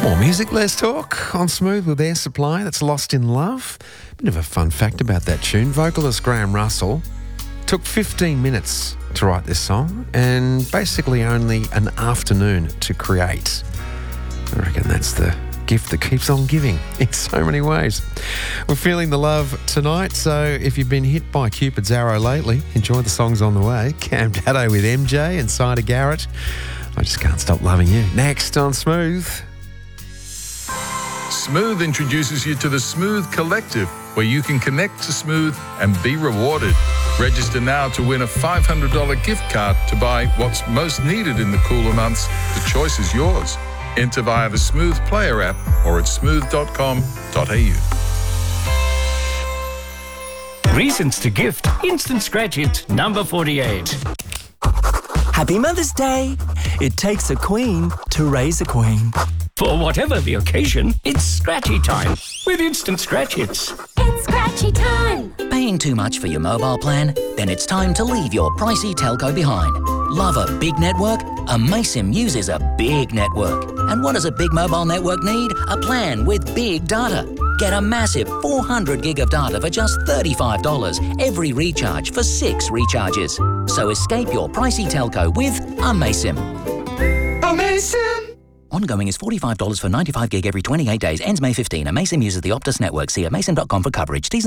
More music, less talk on Smooth with Air Supply. That's Lost in Love. Bit of a fun fact about that tune. Vocalist Graham Russell took 15 minutes to write this song and basically only an afternoon to create. I reckon that's the gift that keeps on giving in so many ways. We're feeling the love tonight, so if you've been hit by Cupid's arrow lately, enjoy the songs on the way. Cam Daddo with MJ and Cider Garrett. I just can't stop loving you. Next on Smooth. Smooth introduces you to the Smooth Collective, where you can connect to Smooth and be rewarded. Register now to win a $500 gift card to buy what's most needed in the cooler months. The choice is yours. Enter via the Smooth Player app or at smooth.com.au. Reasons to gift. Instant Scratch It, number 48. Happy Mother's Day! It takes a queen to raise a queen. For whatever the occasion, it's Scratchy time with Instant Scratch Hits. It's Scratchy time! Paying too much for your mobile plan? Then it's time to leave your pricey telco behind. Love a big network? Amaysim uses a big network. And what does a big mobile network need? A plan with big data. Get a massive 400 gig of data for just $35 every recharge for 6 recharges. So escape your pricey telco with Amaysim. Amazing! Ongoing is $45 for 95 gig every 28 days. Ends May 15. Amaysim uses the Optus network. See amaysim.com for coverage.